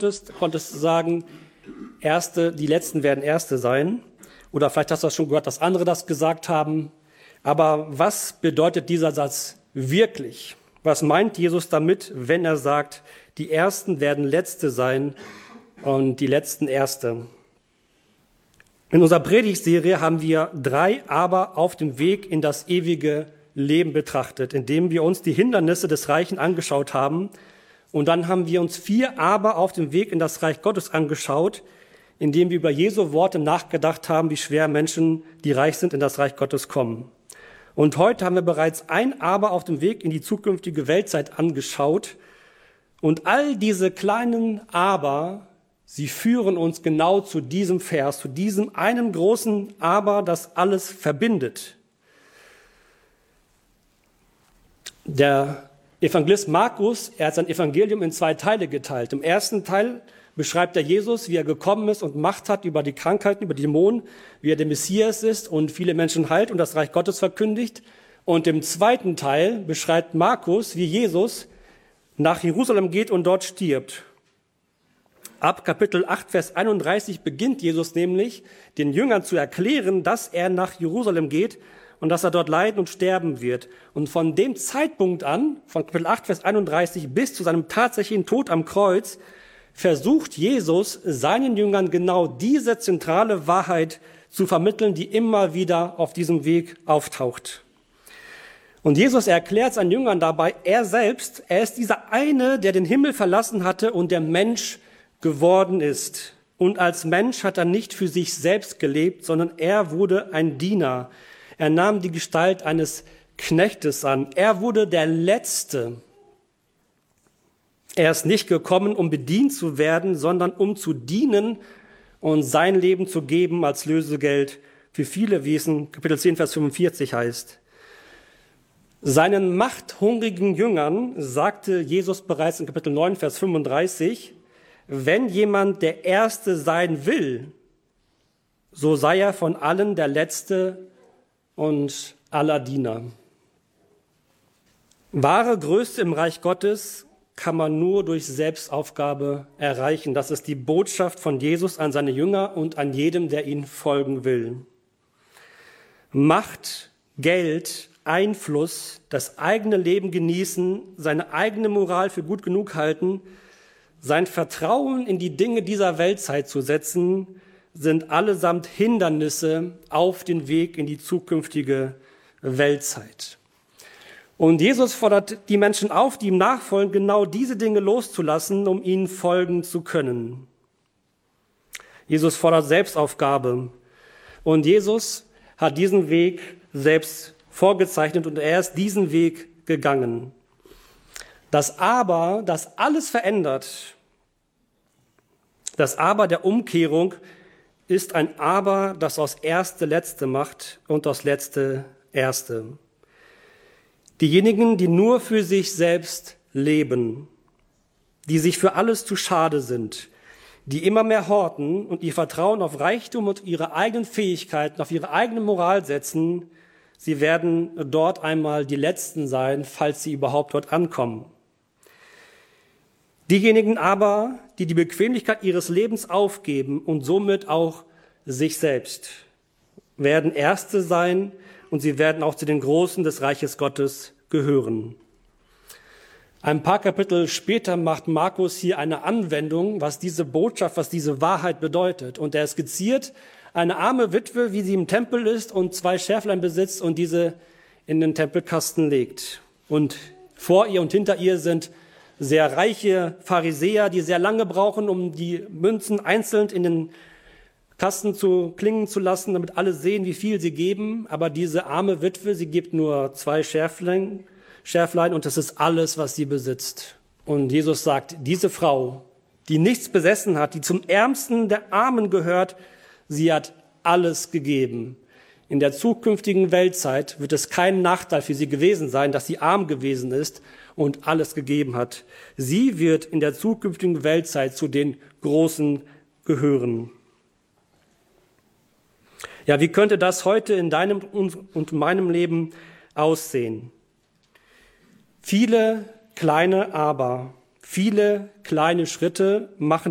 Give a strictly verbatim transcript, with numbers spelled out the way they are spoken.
konntest, konntest du sagen, Erste, die Letzten werden Erste sein. Oder vielleicht hast du das schon gehört, dass andere das gesagt haben. Aber was bedeutet dieser Satz wirklich? Was meint Jesus damit, wenn er sagt, die Ersten werden Letzte sein und die Letzten Erste? In unserer Predigtserie haben wir drei Aber auf dem Weg in das ewige Leben betrachtet, indem wir uns die Hindernisse des Reichen angeschaut haben. Und dann haben wir uns vier Aber auf dem Weg in das Reich Gottes angeschaut, indem wir über Jesu Worte nachgedacht haben, wie schwer Menschen, die reich sind, in das Reich Gottes kommen. Und heute haben wir bereits ein Aber auf dem Weg in die zukünftige Weltzeit angeschaut. Und all diese kleinen Aber, sie führen uns genau zu diesem Vers, zu diesem einen großen Aber, das alles verbindet. Der Evangelist Markus, er hat sein Evangelium in zwei Teile geteilt. Im ersten Teil beschreibt er Jesus, wie er gekommen ist und Macht hat über die Krankheiten, über die Dämonen, wie er der Messias ist und viele Menschen heilt und das Reich Gottes verkündigt. Und im zweiten Teil beschreibt Markus, wie Jesus nach Jerusalem geht und dort stirbt. Ab Kapitel acht, Vers einunddreißig beginnt Jesus nämlich, den Jüngern zu erklären, dass er nach Jerusalem geht und dass er dort leiden und sterben wird. Und von dem Zeitpunkt an, von Kapitel acht, Vers einunddreißig bis zu seinem tatsächlichen Tod am Kreuz, versucht Jesus, seinen Jüngern genau diese zentrale Wahrheit zu vermitteln, die immer wieder auf diesem Weg auftaucht. Und Jesus erklärt seinen Jüngern dabei, er selbst, er ist dieser eine, der den Himmel verlassen hatte und der Mensch geworden ist. Und als Mensch hat er nicht für sich selbst gelebt, sondern er wurde ein Diener. Er nahm die Gestalt eines Knechtes an. Er wurde der Letzte. Er ist nicht gekommen, um bedient zu werden, sondern um zu dienen und sein Leben zu geben als Lösegeld für viele, wie es in Kapitel zehn, Vers fünfundvierzig heißt. Seinen machthungrigen Jüngern sagte Jesus bereits in Kapitel neun, Vers fünfunddreißig, wenn jemand der Erste sein will, so sei er von allen der Letzte und aller Diener. Wahre Größe im Reich Gottes kann man nur durch Selbstaufgabe erreichen. Das ist die Botschaft von Jesus an seine Jünger und an jedem, der ihn folgen will. Macht, Geld, Einfluss, das eigene Leben genießen, seine eigene Moral für gut genug halten, sein Vertrauen in die Dinge dieser Weltzeit zu setzen, sind allesamt Hindernisse auf den Weg in die zukünftige Weltzeit. Und Jesus fordert die Menschen auf, die ihm nachfolgen, genau diese Dinge loszulassen, um ihnen folgen zu können. Jesus fordert Selbstaufgabe. Und Jesus hat diesen Weg selbst vorgezeichnet und er ist diesen Weg gegangen. Das Aber, das alles verändert, das Aber der Umkehrung ist ein Aber, das aus Erste Letzte macht und aus Letzte Erste. Diejenigen, die nur für sich selbst leben, die sich für alles zu schade sind, die immer mehr horten und ihr Vertrauen auf Reichtum und ihre eigenen Fähigkeiten, auf ihre eigene Moral setzen, sie werden dort einmal die Letzten sein, falls sie überhaupt dort ankommen. Diejenigen aber, die die Bequemlichkeit ihres Lebens aufgeben und somit auch sich selbst, werden Erste sein und sie werden auch zu den Großen des Reiches Gottes gehören. Ein paar Kapitel später macht Markus hier eine Anwendung, was diese Botschaft, was diese Wahrheit bedeutet. Und er skizziert eine arme Witwe, wie sie im Tempel ist und zwei Schäflein besitzt und diese in den Tempelkasten legt. Und vor ihr und hinter ihr sind sehr reiche Pharisäer, die sehr lange brauchen, um die Münzen einzeln in den Kasten zu klingen zu lassen, damit alle sehen, wie viel sie geben. Aber diese arme Witwe, sie gibt nur zwei Schäflein, Schäflein und das ist alles, was sie besitzt. Und Jesus sagt, diese Frau, die nichts besessen hat, die zum Ärmsten der Armen gehört, sie hat alles gegeben. In der zukünftigen Weltzeit wird es kein Nachteil für sie gewesen sein, dass sie arm gewesen ist und alles gegeben hat. Sie wird in der zukünftigen Weltzeit zu den Großen gehören. Ja, wie könnte das heute in deinem und meinem Leben aussehen? Viele kleine Aber, viele kleine Schritte machen